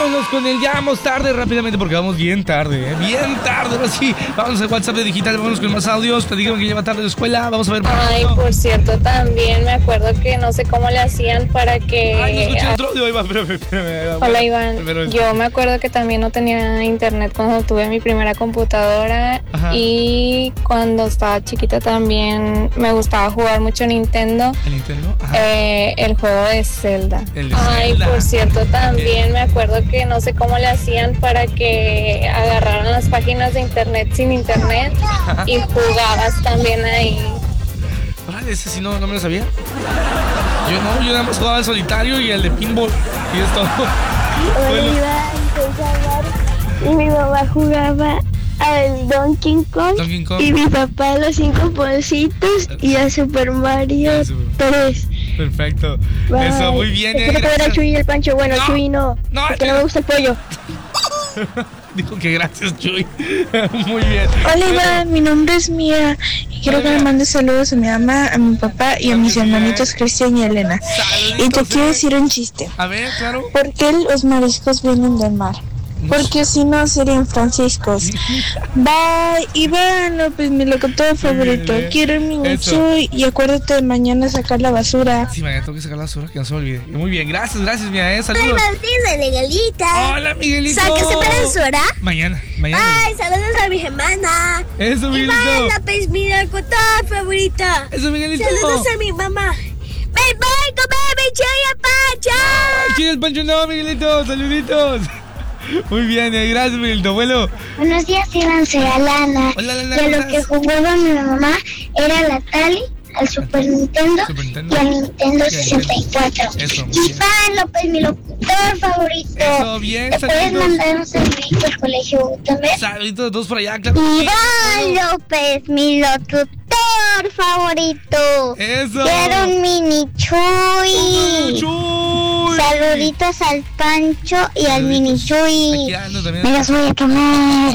Vámonos con el ya vamos tarde rápidamente porque vamos bien tarde, bien tarde. Ahora sí, vamos al WhatsApp de Digital, vámonos con más audios. Te digo que lleva tarde a la escuela, vamos a ver. Ay, por cierto, también me acuerdo que no sé cómo le hacían para que... Ay, no escuché otro audio, Iván, espérame. Hola, Iván. Yo me acuerdo que también no tenía internet cuando tuve mi primera computadora. Ajá. Y cuando estaba chiquita también me gustaba jugar mucho Nintendo. ¿El Nintendo? Ajá. El juego de Zelda. Ay, Zelda. Por cierto, también me acuerdo que no sé cómo le hacían para que agarraran las páginas de internet sin internet. Ajá. Y jugabas también ahí. Vale, ese sí no me lo sabía. Yo nada más jugaba el solitario y el de pinball. Y es todo. Y mi mamá jugaba al Donkey Kong. Y mi papá a los 5 bolsitos y a Super Mario 3. Perfecto. Bye. Eso, muy bien. Quiero ver a Chuy y el Pancho. Bueno, no, Chuy no, porque no me gusta el pollo. Dijo que gracias, Chuy. Muy bien. Hola, Iván, mi nombre es Mía y quiero que me mandes saludos a mi mamá, a mi papá y a mis hermanitos Cristian y Elena. Saluditos, y te quiero decir un chiste. A ver, claro. ¿Por qué los mariscos vienen del mar? Porque si no serían franciscos. Bye, Iván López, mi locutor favorito. Quiero mi Chuy y acuérdate de mañana sacar la basura. Sí, mañana tengo que sacar la basura, que no se me olvide. Muy bien, gracias, Mía, saludos. Hola, Miguelita. Hola, Miguelito. ¿Sacas para la basura? Mañana. Ay, saludos a mi hermana. Eso, Miguelito. Iván López, mi locutor favorito. Eso, Miguelito. Saludos a mi mamá. Ven, comerme, Chuy y el Pancho. Chuy y el Pancho no, Miguelito, saluditos. Muy bien, gracias, Miguelito, abuelo. Buenos días, Iván, soy Alana. Hola, Alana. Y a lo que jugaba mi mamá era la Tali, al Super Nintendo y al Nintendo 64. Eso, Iván López, mi locutor favorito. Eso, bien, ¿te puedes mandar un saludito al colegio también? Saluditos todos por allá, claro. Iván López, mi locutor favorito. Eso. Quiero un mini Chuy. Saluditos al Pancho y al mini Chuy. Me los voy a comer.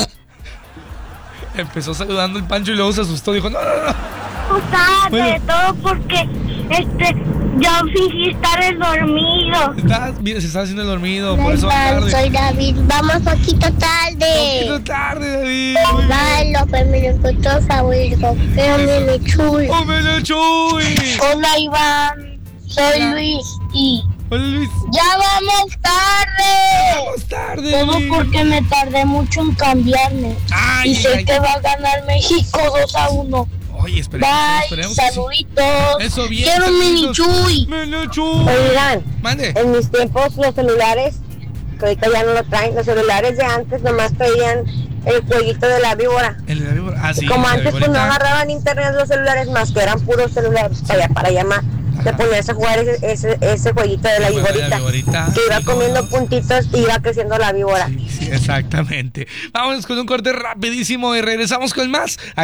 Empezó saludando el Pancho y luego se asustó. Dijo, no. Bueno. Todo porque yo fingí estar dormido. Se está haciendo el dormido, por eso va tarde. Soy David, vamos poquito tarde. David. López, mi locutor favorito. Mini Chuy. ¡Oh, mini Chuy! Hola, Iván. Soy Luis y... Hola, Luis. ¡Ya vamos tarde! Todo porque me tardé mucho en cambiarme. Y sé que va a ganar México 2-1. Oye, esperemos. Saluditos. Eso, bien. Quiero un mini Chuy. Oigan, mande. En mis tiempos los celulares, que ahorita ya no lo traen, los celulares de antes nomás traían el jueguito de la víbora. El de la víbora, sí. Como antes pues no agarraban internet los celulares más que eran puros celulares para llamar. Te ponías a jugar ese jueguito de la víborita, que iba comiendo puntitos y iba creciendo la víbora. Sí, exactamente. Vámonos con un corte rapidísimo y regresamos con más.